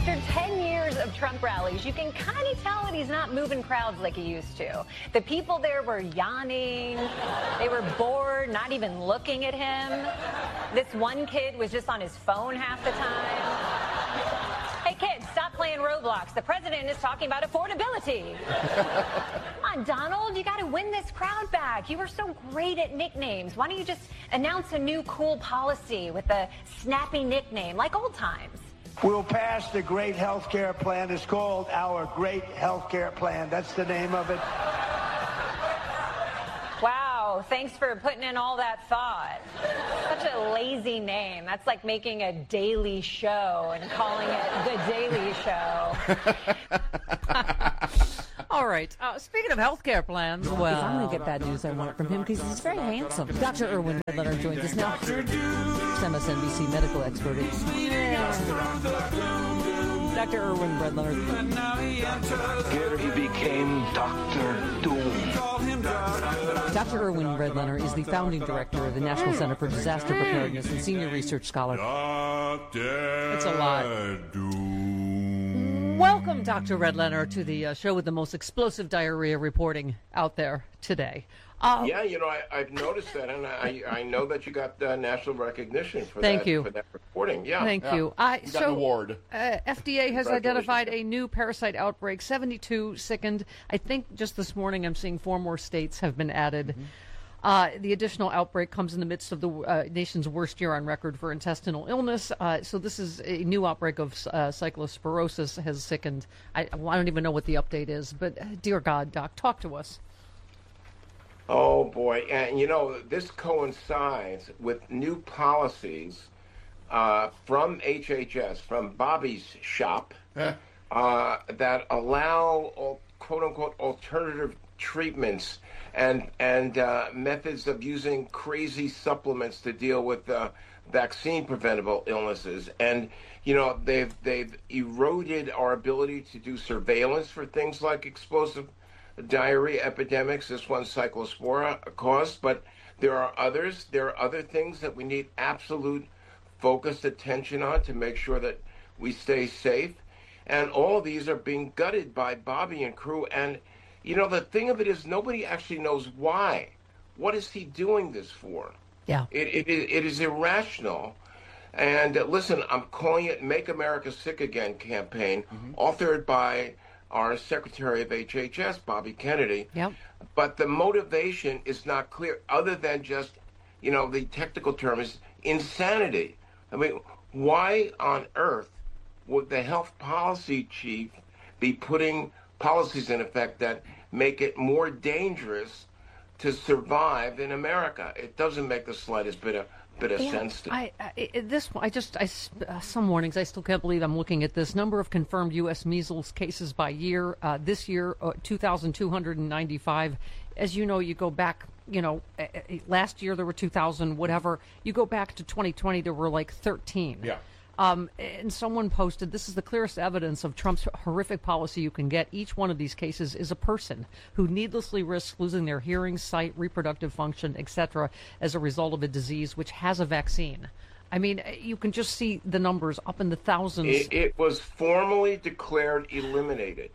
After 10 years of Trump rallies, you can kind of tell that he's not moving crowds like he used to. The people there were yawning. They were bored, not even looking at him. This one kid was just on his phone half the time. Hey, kids, stop playing Roblox. The president is talking about affordability. Come on, Donald, you got to win this crowd back. You were so great at nicknames. Why don't you just announce a new cool policy with a snappy nickname like old times? We'll pass the great health care plan. It's called our Great Health Care Plan. That's the name of it. Wow, thanks for putting in all that thought. Such a lazy name. That's like making a daily show and calling it The Daily Show. All right. Speaking of healthcare plans, well, if I'm going to get bad news, I want it from him because he's very handsome. Dr. Irwin Redlener joins us now. MSNBC medical expert. Dr. Irwin Redlener. Here he became Dr. Doom. Dr. Irwin Redlener is the founding director of the National Center for Disaster Preparedness and senior research scholar. It's a lot. Welcome, Dr. Redlener, to the show with the most explosive diarrhea reporting out there today. Yeah, you know, I've noticed that, and I know that you got national recognition for Thank that, you. for that reporting. Yeah. Thank you. You got an award. FDA has identified a new parasite outbreak, 72 sickened. I think just this morning I'm seeing 4 more states have been added. The additional outbreak comes in the midst of the nation's worst year on record for intestinal illness. So this is a new outbreak of cyclosporosis has sickened. I don't even know what the update is, but dear God, Doc, talk to us. Oh, boy. And, you know, this coincides with new policies from HHS, from Bobby's shop, that allow, quote-unquote, alternative treatments and methods of using crazy supplements to deal with vaccine-preventable illnesses. And, you know, they've eroded our ability to do surveillance for things like explosive diarrhea epidemics. This one Cyclospora caused, but there are others. There are other things that we need absolute focused attention on to make sure that we stay safe. And all of these are being gutted by Bobby and crew. And, you know, the thing of it is nobody actually knows why. What is he doing this for? Yeah. It is irrational. And listen, I'm calling it Make America Sick Again campaign, authored by our Secretary of HHS, Bobby Kennedy. Yep. But the motivation is not clear, other than just, you know, the technical term is insanity. I mean, why on earth would the health policy chief be putting policies in effect that make it more dangerous to survive in America? It doesn't make the slightest bit of sense to me. Some mornings I still can't believe I'm looking at this number of confirmed U.S. measles cases by year. This year, 2,295. As you know, you go back, you know, last year there were 2,000, whatever. You go back to 2020, there were like 13. Yeah. And someone posted, this is the clearest evidence of Trump's horrific policy you can get. Each one of these cases is a person who needlessly risks losing their hearing, sight, reproductive function, etc. as a result of a disease which has a vaccine. I mean, you can just see the numbers up in the thousands. It was formally declared eliminated.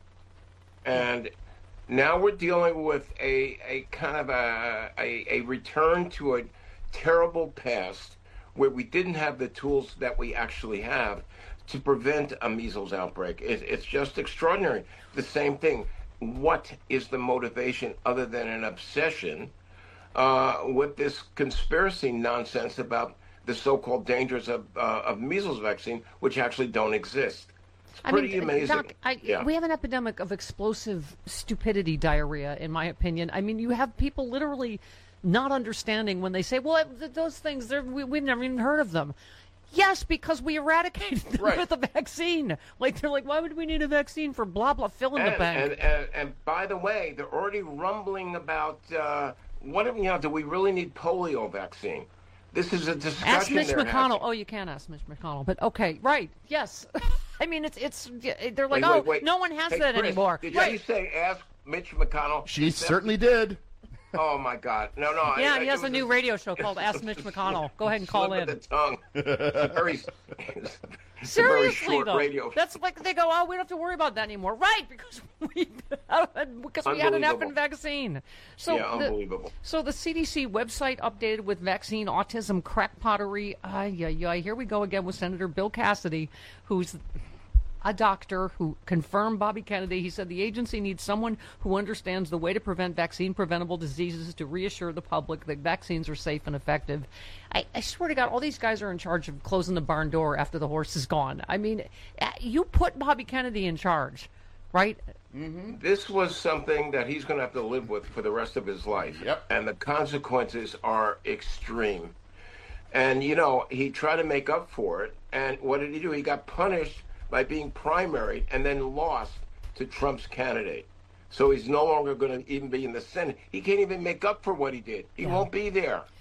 And now we're dealing with a kind of a return to a terrible past where we didn't have the tools that we actually have to prevent a measles outbreak. It's just extraordinary. The same thing. What is the motivation other than an obsession with this conspiracy nonsense about the so-called dangers of measles vaccine, which actually don't exist? It's pretty amazing. Doc, we have an epidemic of explosive stupidity diarrhea, in my opinion. I mean, you have people literally not understanding when they say, well, those things, we've never even heard of them. Yes, because we eradicated them with a vaccine. Like, they're like, why would we need a vaccine for blah, blah, fill in the blank? And by the way, they're already rumbling about, do we really need polio vaccine? This is a discussion. Ask Mitch McConnell. Oh, you can't ask Mitch McConnell, but okay, right, yes. I mean, they're like, wait. No one has that Chris, anymore. Did you say ask Mitch McConnell? She certainly did. Oh, my God. No. Yeah, he has a new radio show called Ask Mitch McConnell. Go ahead and call in. The tongue. It's a very Seriously, short though, radio. that's like they go, oh, we don't have to worry about that anymore, right? Because we had an Unbelievable. effing vaccine. So Yeah, unbelievable. So the CDC website updated with vaccine autism crackpottery. Here we go again with Senator Bill Cassidy, who's a doctor who confirmed Bobby Kennedy. He said the agency needs someone who understands the way to prevent vaccine-preventable diseases to reassure the public that vaccines are safe and effective. I swear to God, all these guys are in charge of closing the barn door after the horse is gone. I mean, you put Bobby Kennedy in charge, right? Mm-hmm. This was something that he's going to have to live with for the rest of his life. Yep. And the consequences are extreme. And, he tried to make up for it. And what did he do? He got punished by being primaried and then lost to Trump's candidate. So he's no longer going to even be in the Senate. He can't even make up for what he did. He won't be there.